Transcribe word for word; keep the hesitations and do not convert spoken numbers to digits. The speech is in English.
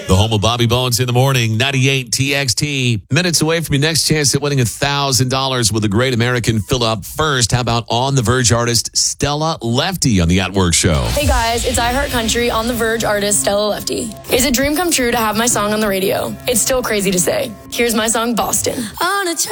The home of Bobby Bones in the morning, ninety-eight T X T. Minutes away from your next chance at winning one thousand dollars with a Great American fill-up. First, how about On the Verge artist Stella Lefty on the At Work Show? Hey guys, it's iHeart Country On the Verge artist Stella Lefty. It's a dream come true to have my song on the radio. It's still crazy to say. Here's my song, Boston. On a